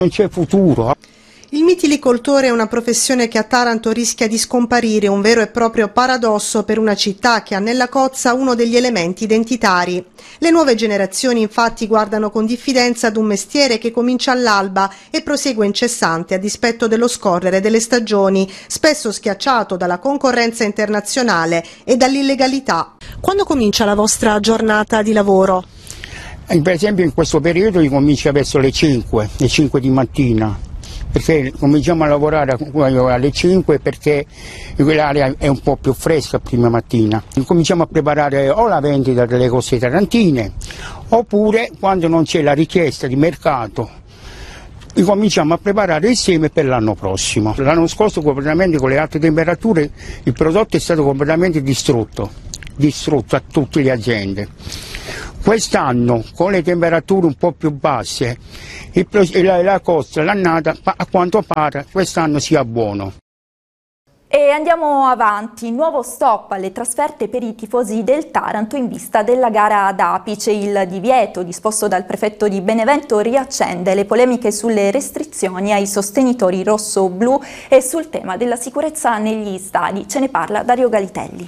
Non c'è futuro. Il mitilicoltore è una professione che a Taranto rischia di scomparire, un vero e proprio paradosso per una città che ha nella cozza uno degli elementi identitari. Le nuove generazioni infatti guardano con diffidenza ad un mestiere che comincia all'alba e prosegue incessante a dispetto dello scorrere delle stagioni, spesso schiacciato dalla concorrenza internazionale e dall'illegalità. Quando comincia la vostra giornata di lavoro? Per esempio in questo periodo comincia verso le 5 di mattina, perché cominciamo a lavorare alle 5 perché quell'area è un po' più fresca prima mattina. Cominciamo a preparare o la vendita delle cose tarantine, oppure quando non c'è la richiesta di mercato, cominciamo a preparare il seme per l'anno prossimo. L'anno scorso completamente con le alte temperature il prodotto è stato completamente distrutto a tutte le aziende. Quest'anno con le temperature un po' più basse la costa, l'annata a quanto pare quest'anno sia buono. E andiamo avanti, nuovo stop alle trasferte per i tifosi del Taranto in vista della gara ad Apice. Il divieto disposto dal prefetto di Benevento riaccende le polemiche sulle restrizioni ai sostenitori rosso-blu e sul tema della sicurezza negli stadi. Ce ne parla Dario Galitelli.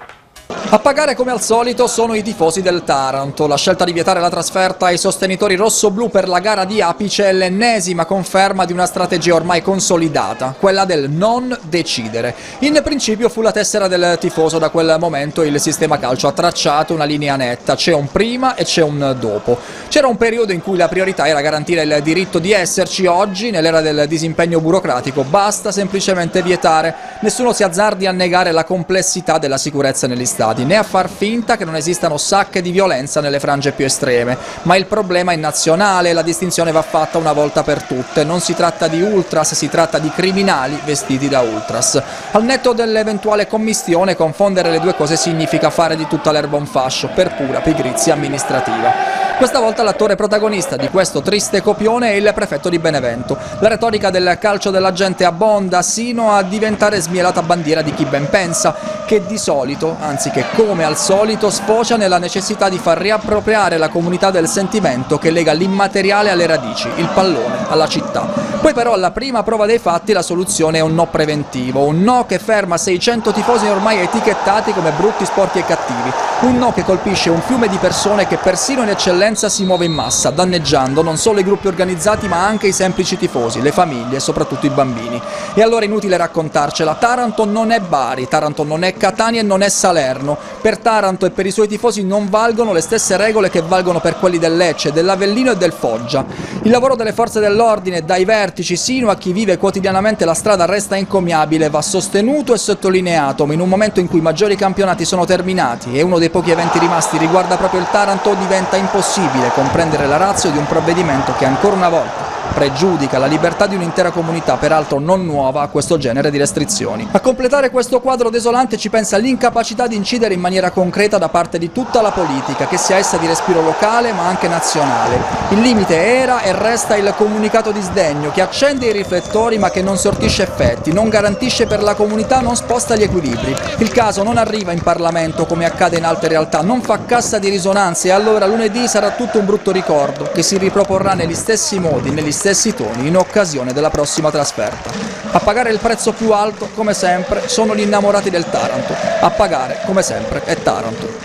A pagare come al solito sono i tifosi del Taranto. La scelta di vietare la trasferta ai sostenitori rosso-blu per la gara di Apice è l'ennesima conferma di una strategia ormai consolidata, quella del non decidere. In principio fu la tessera del tifoso, da quel momento il sistema calcio ha tracciato una linea netta, c'è un prima e c'è un dopo. C'era un periodo in cui la priorità era garantire il diritto di esserci, oggi nell'era del disimpegno burocratico basta semplicemente vietare, nessuno si azzardi a negare la complessità della sicurezza negli stadi, né a far finta che non esistano sacche di violenza nelle frange più estreme, ma il problema è nazionale e la distinzione va fatta una volta per tutte. Non si tratta di ultras, si tratta di criminali vestiti da ultras. Al netto dell'eventuale commistione, confondere le due cose significa fare di tutta l'erba un fascio per pura pigrizia amministrativa. Questa volta l'attore protagonista di questo triste copione è il prefetto di Benevento. La retorica del calcio della gente abbonda sino a diventare smielata bandiera di chi ben pensa, che di solito, anzi che come al solito, sfocia nella necessità di far riappropriare la comunità del sentimento che lega l'immateriale alle radici, il pallone alla città. Poi però alla prima prova dei fatti la soluzione è un no preventivo, un no che ferma 600 tifosi ormai etichettati come brutti, sporchi e cattivi, un no che colpisce un fiume di persone che persino in eccellenza si muove in massa, danneggiando non solo i gruppi organizzati ma anche i semplici tifosi, le famiglie e soprattutto i bambini. E allora inutile raccontarcela, Taranto non è Bari, Taranto non è Catania e non è Salerno. Per Taranto e per i suoi tifosi non valgono le stesse regole che valgono per quelli del Lecce, dell'Avellino e del Foggia. Il lavoro delle forze dell'ordine, dai vertici sino a chi vive quotidianamente la strada, resta encomiabile, va sostenuto e sottolineato, ma in un momento in cui i maggiori campionati sono terminati e uno dei pochi eventi rimasti riguarda proprio il Taranto, diventa impossibile comprendere la ratio di un provvedimento che ancora una volta pregiudica la libertà di un'intera comunità, peraltro non nuova a questo genere di restrizioni. A completare questo quadro desolante ci pensa l'incapacità di incidere in maniera concreta da parte di tutta la politica, che sia essa di respiro locale ma anche nazionale. Il limite era e resta il comunicato di sdegno che accende i riflettori ma che non sortisce effetti, non garantisce per la comunità, non sposta gli equilibri. Il caso non arriva in Parlamento come accade in altre realtà, non fa cassa di risonanza e allora lunedì sarà tutto un brutto ricordo che si riproporrà negli stessi modi, negli stessi toni in occasione della prossima trasferta. A pagare il prezzo più alto, come sempre, sono gli innamorati del Taranto. A pagare, come sempre, è Taranto.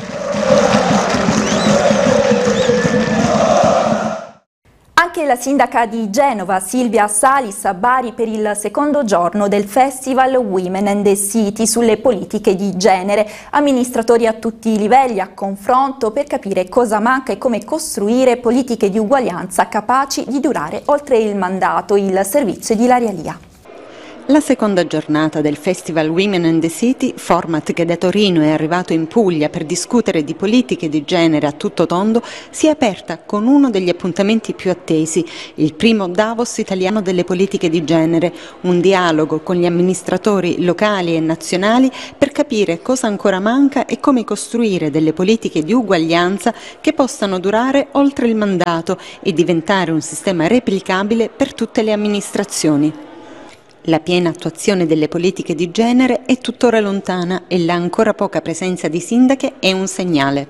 Anche la sindaca di Genova, Silvia Salis, a Bari per il secondo giorno del Festival Women and the City sulle politiche di genere. Amministratori a tutti i livelli a confronto per capire cosa manca e come costruire politiche di uguaglianza capaci di durare oltre il mandato. Il servizio di Ilaria Lia. La seconda giornata del Festival Women and the City, format che da Torino è arrivato in Puglia per discutere di politiche di genere a tutto tondo, si è aperta con uno degli appuntamenti più attesi, il primo Davos italiano delle politiche di genere, un dialogo con gli amministratori locali e nazionali per capire cosa ancora manca e come costruire delle politiche di uguaglianza che possano durare oltre il mandato e diventare un sistema replicabile per tutte le amministrazioni. La piena attuazione delle politiche di genere è tuttora lontana e la ancora poca presenza di sindache è un segnale.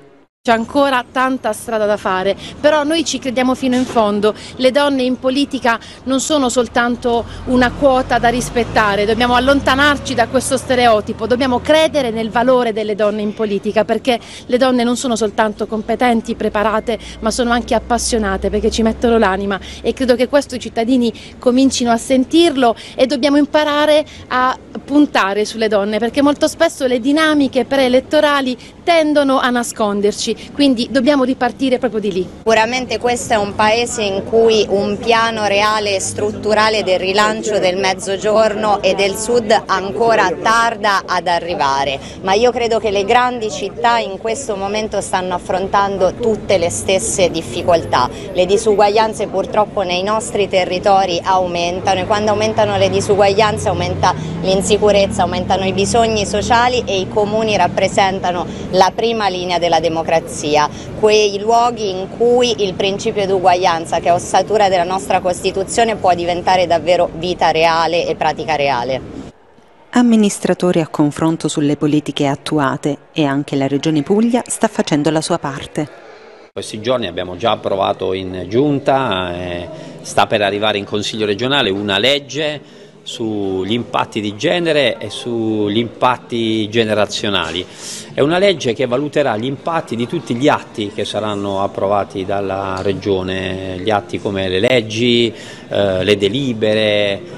C'è ancora tanta strada da fare, però noi ci crediamo fino in fondo. Le donne in politica non sono soltanto una quota da rispettare, dobbiamo allontanarci da questo stereotipo, dobbiamo credere nel valore delle donne in politica, perché le donne non sono soltanto competenti, preparate, ma sono anche appassionate, perché ci mettono l'anima, e credo che questo i cittadini comincino a sentirlo, e dobbiamo imparare a puntare sulle donne, perché molto spesso le dinamiche preelettorali tendono a nasconderci. Quindi dobbiamo ripartire proprio di lì. Sicuramente questo è un paese in cui un piano reale e strutturale del rilancio del Mezzogiorno e del Sud ancora tarda ad arrivare, ma io credo che le grandi città in questo momento stanno affrontando tutte le stesse difficoltà. Le disuguaglianze purtroppo nei nostri territori aumentano, e quando aumentano le disuguaglianze aumenta l'insicurezza, aumentano i bisogni sociali, e i comuni rappresentano la prima linea della democrazia, quei luoghi in cui il principio di uguaglianza, che è ossatura della nostra Costituzione, può diventare davvero vita reale e pratica reale. Amministratori a confronto sulle politiche attuate, e anche la Regione Puglia sta facendo la sua parte. Questi giorni abbiamo già approvato in giunta, sta per arrivare in Consiglio regionale una legge sugli impatti di genere e sugli impatti generazionali. È una legge che valuterà gli impatti di tutti gli atti che saranno approvati dalla Regione, gli atti come le leggi, le delibere,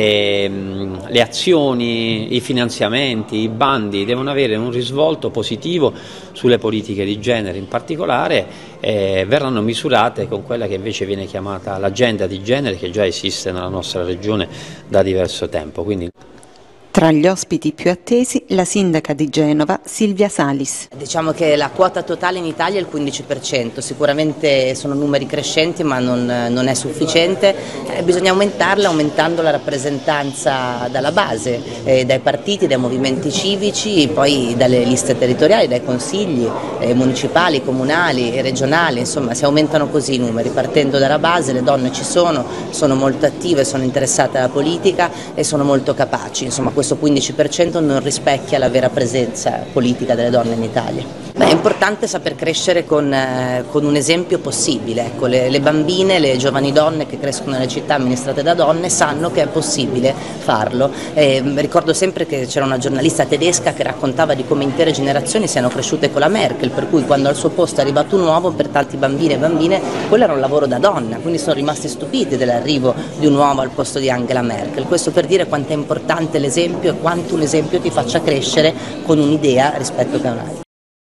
le azioni, i finanziamenti, i bandi devono avere un risvolto positivo sulle politiche di genere. In particolare verranno misurate con quella che invece viene chiamata l'agenda di genere, che già esiste nella nostra regione da diverso tempo. Quindi... Tra gli ospiti più attesi, la sindaca di Genova, Silvia Salis. Diciamo che la quota totale in Italia è il 15%, sicuramente sono numeri crescenti, ma non è sufficiente, bisogna aumentarla aumentando la rappresentanza dalla base, dai partiti, dai movimenti civici, poi dalle liste territoriali, dai consigli municipali, comunali e regionali, insomma si aumentano così i numeri, partendo dalla base. Le donne ci sono molto attive, sono interessate alla politica e sono molto capaci, insomma questo 15% non rispecchia la vera presenza politica delle donne in Italia. È importante saper crescere con un esempio possibile, ecco, le bambine, le giovani donne che crescono nelle città amministrate da donne sanno che è possibile farlo. Ricordo sempre che c'era una giornalista tedesca che raccontava di come intere generazioni siano cresciute con la Merkel, per cui quando al suo posto è arrivato un uomo, per tanti bambini e bambine quello era un lavoro da donna, quindi sono rimasti stupiti dell'arrivo di un uomo al posto di Angela Merkel. Questo per dire quanto è importante l'esempio e quanto un esempio ti faccia crescere con un'idea rispetto che a un'altra.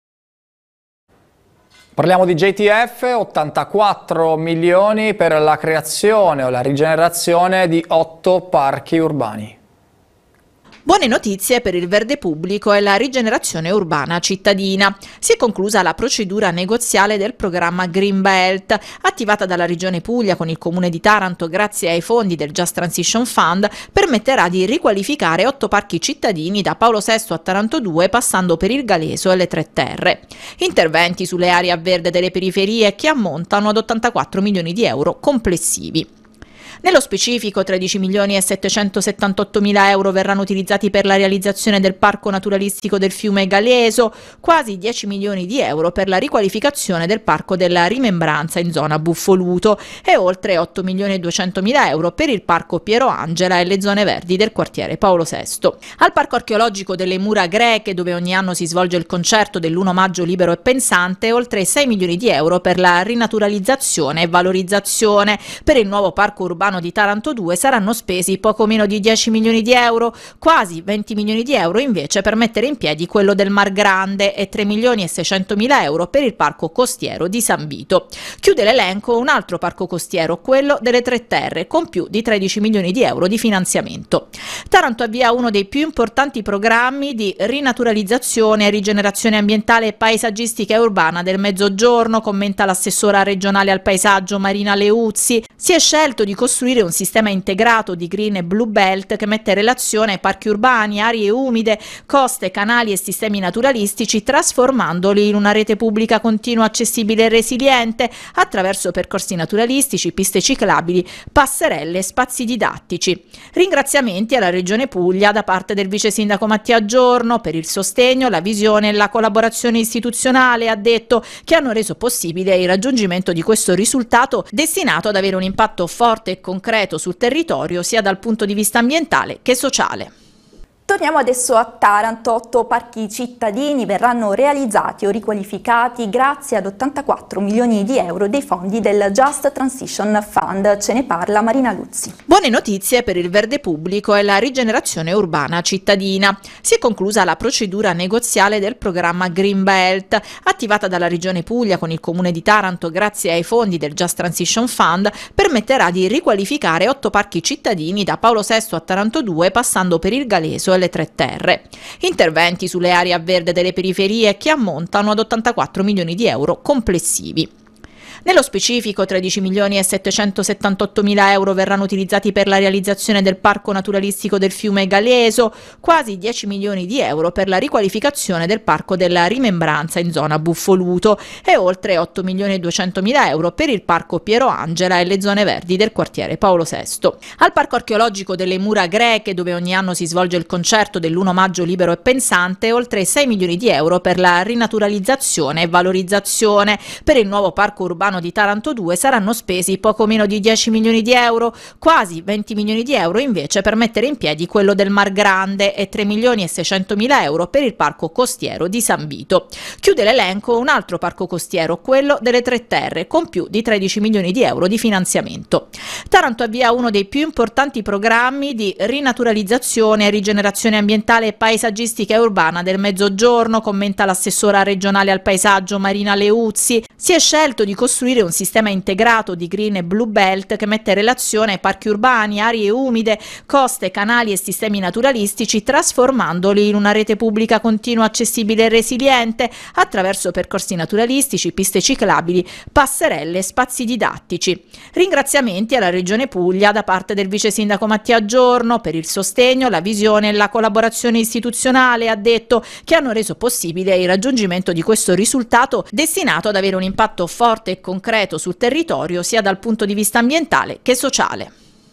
Parliamo di JTF, 84 milioni per la creazione o la rigenerazione di 8 parchi urbani. Buone notizie per il verde pubblico e la rigenerazione urbana cittadina. Si è conclusa la procedura negoziale del programma Green Belt, attivata dalla Regione Puglia con il Comune di Taranto grazie ai fondi del Just Transition Fund, permetterà di riqualificare 8 parchi cittadini da Paolo VI a Taranto 2, passando per il Galeso e le Tre Terre. Interventi sulle aree a verde delle periferie che ammontano ad 84 milioni di euro complessivi. Nello specifico 13 milioni e 778 mila euro verranno utilizzati per la realizzazione del parco naturalistico del fiume Galeso, quasi 10 milioni di euro per la riqualificazione del parco della Rimembranza in zona Buffoluto e oltre 8 milioni e 200 mila euro per il parco Piero Angela e le zone verdi del quartiere Paolo VI. Al parco archeologico delle Mura Greche, dove ogni anno si svolge il concerto dell'1 maggio libero e pensante, oltre 6 milioni di euro per la rinaturalizzazione e valorizzazione. Per il nuovo parco urbano di Taranto 2 saranno spesi poco meno di 10 milioni di euro, quasi 20 milioni di euro invece per mettere in piedi quello del Mar Grande e 3 milioni e 600 mila euro per il parco costiero di San Vito. Chiude l'elenco un altro parco costiero, quello delle Tre Terre, con più di 13 milioni di euro di finanziamento. Taranto avvia uno dei più importanti programmi di rinaturalizzazione, rigenerazione ambientale e paesaggistica e urbana del Mezzogiorno, commenta l'assessora regionale al paesaggio Marina Leuzzi. Si è scelto di costruire costruire un sistema integrato di green e blue belt che mette in relazione parchi urbani, aree umide, coste, canali e sistemi naturalistici, trasformandoli in una rete pubblica continua, accessibile e resiliente attraverso percorsi naturalistici, piste ciclabili, passerelle e spazi didattici. Ringraziamenti alla Regione Puglia da parte del vice sindaco Mattia Giorno per il sostegno, la visione e la collaborazione istituzionale, ha detto, che hanno reso possibile il raggiungimento di questo risultato destinato ad avere un impatto forte e concreto sul territorio sia dal punto di vista ambientale che sociale. Torniamo adesso a Taranto. 8 parchi cittadini verranno realizzati o riqualificati grazie ad 84 milioni di euro dei fondi del Just Transition Fund. Ce ne parla Marina Luzzi. Buone notizie per il verde pubblico e la rigenerazione urbana cittadina. Si è conclusa la procedura negoziale del programma Green Belt, attivata dalla Regione Puglia con il Comune di Taranto grazie ai fondi del Just Transition Fund, permetterà di riqualificare 8 parchi cittadini da Paolo VI a Taranto 2, passando per il Galeso e le Tre Terre. Interventi sulle aree a verde delle periferie che ammontano ad 84 milioni di euro complessivi. Nello specifico 13 milioni e 778 mila euro verranno utilizzati per la realizzazione del parco naturalistico del fiume Galeso, quasi 10 milioni di euro per la riqualificazione del parco della Rimembranza in zona Buffoluto e oltre 8 milioni e 200 mila euro per il parco Piero Angela e le zone verdi del quartiere Paolo VI. Al parco archeologico delle Mura Greche, dove ogni anno si svolge il concerto dell'1 maggio libero e pensante, oltre 6 milioni di euro per la rinaturalizzazione e valorizzazione. Per il nuovo parco urbano di Taranto 2 saranno spesi poco meno di 10 milioni di euro, quasi 20 milioni di euro invece per mettere in piedi quello del Mar Grande e 3 milioni e 600 mila euro per il parco costiero di San Vito. Chiude l'elenco un altro parco costiero, quello delle Tre Terre, con più di 13 milioni di euro di finanziamento. Taranto avvia uno dei più importanti programmi di rinaturalizzazione e rigenerazione ambientale e paesaggistica e urbana del Mezzogiorno, commenta l'assessora regionale al paesaggio Marina Leuzzi. Si è scelto di costruire un sistema integrato di green e blue belt che mette in relazione parchi urbani, aree umide, coste, canali e sistemi naturalistici, trasformandoli in una rete pubblica continua, accessibile e resiliente attraverso percorsi naturalistici, piste ciclabili, passerelle e spazi didattici. Ringraziamenti alla Regione Puglia da parte del vice sindaco Mattia Giorno per il sostegno, la visione e la collaborazione istituzionale, ha detto, che hanno reso possibile il raggiungimento di questo risultato destinato ad avere un impatto forte e concreto sul territorio sia dal punto di vista ambientale che sociale.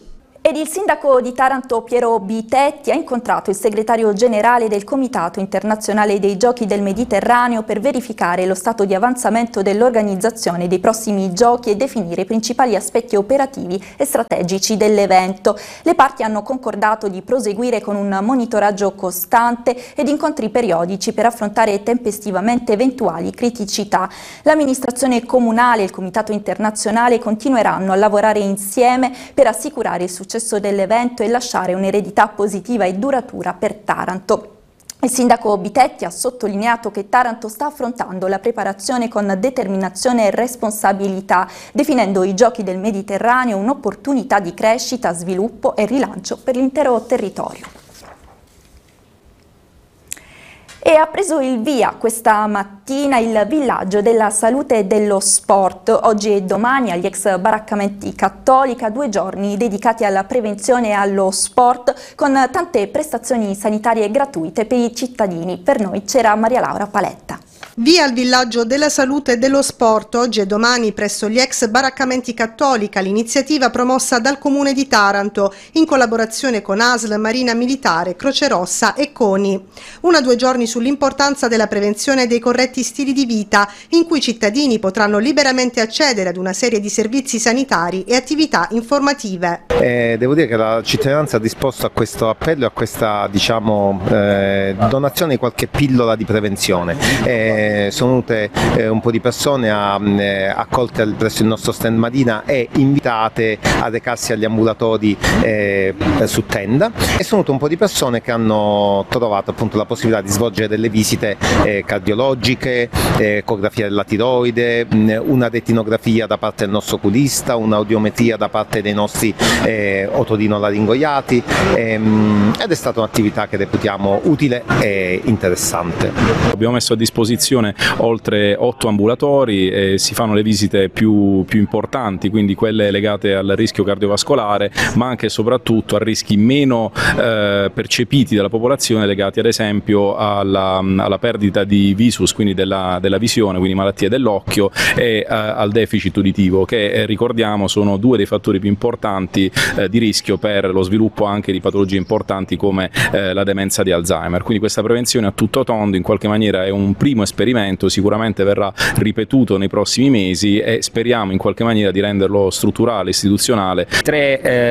Ed il sindaco di Taranto Piero Bitetti ha incontrato il segretario generale del Comitato Internazionale dei Giochi del Mediterraneo per verificare lo stato di avanzamento dell'organizzazione dei prossimi giochi e definire i principali aspetti operativi e strategici dell'evento. Le parti hanno concordato di proseguire con un monitoraggio costante ed incontri periodici per affrontare tempestivamente eventuali criticità. L'amministrazione comunale e il Comitato Internazionale continueranno a lavorare insieme per assicurare il successo dell'evento e lasciare un'eredità positiva e duratura per Taranto. Il sindaco Bitetti ha sottolineato che Taranto sta affrontando la preparazione con determinazione e responsabilità, definendo i Giochi del Mediterraneo un'opportunità di crescita, sviluppo e rilancio per l'intero territorio. E ha preso il via questa mattina il villaggio della salute e dello sport. Oggi e domani agli ex baraccamenti Cattolica 2 giorni dedicati alla prevenzione e allo sport con tante prestazioni sanitarie gratuite per i cittadini. Per noi c'era Maria Laura Paletta. Via al villaggio della salute e dello sport oggi e domani presso gli ex baraccamenti Cattolica, l'iniziativa promossa dal Comune di Taranto in collaborazione con ASL, Marina Militare, Croce Rossa e CONI. 1 a 2 giorni sull'importanza della prevenzione dei corretti stili di vita, in cui i cittadini potranno liberamente accedere ad una serie di servizi sanitari e attività informative. Devo dire che la cittadinanza ha disposto a questo appello e a questa donazione di qualche pillola di prevenzione. Sono venute un po' di persone accolte presso il nostro stand Madina e invitate a recarsi agli ambulatori su tenda, e sono venute un po' di persone che hanno trovato appunto la possibilità di svolgere delle visite cardiologiche, ecografia della tiroide, una retinografia da parte del nostro oculista, un'audiometria da parte dei nostri otorinolaringoiati, ed è stata un'attività che reputiamo utile e interessante. Abbiamo messo a disposizione popolazione oltre 8 ambulatori e si fanno le visite più importanti, quindi quelle legate al rischio cardiovascolare, ma anche e soprattutto a rischi meno percepiti dalla popolazione, legati ad esempio alla perdita di visus, quindi della visione, quindi malattie dell'occhio, e al deficit uditivo, che ricordiamo sono due dei fattori più importanti di rischio per lo sviluppo anche di patologie importanti come la demenza di Alzheimer. Quindi questa prevenzione a tutto tondo in qualche maniera è un primo esperimento, sicuramente verrà ripetuto nei prossimi mesi e speriamo in qualche maniera di renderlo strutturale, istituzionale.